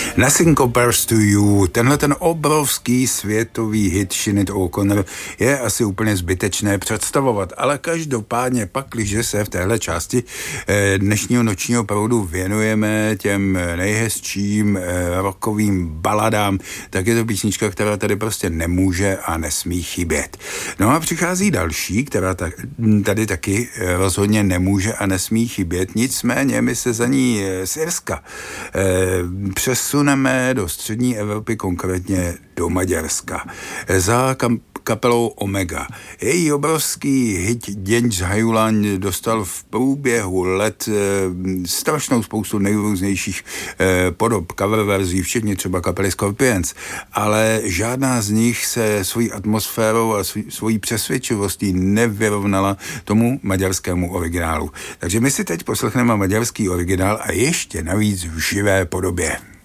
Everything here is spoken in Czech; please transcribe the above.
Nothing Compares to You, tenhle ten obrovský světový hit Sinead O'Connor je asi úplně zbytečné představovat, ale každopádně pakliže se v téhle části dnešního nočního proudu věnujeme těm nejhezčím rockovým baladám, tak je to písnička, která tady prostě nemůže a nesmí chybět. No a přichází další, která tady taky rozhodně nemůže a nesmí chybět, nicméně my se za ní z Irska přesuneme do střední Evropy, konkrétně do Maďarska. Za kapelou Omega. Její obrovský hit Děň z Hajuland dostal v průběhu let strašnou spoustu nejrůznějších podob, cover verzí, včetně třeba kapely Scorpions, ale žádná z nich se svojí atmosférou a svojí přesvědčivostí nevyrovnala tomu maďarskému originálu. Takže my si teď poslechneme maďarský originál a ještě navíc v živé podobě.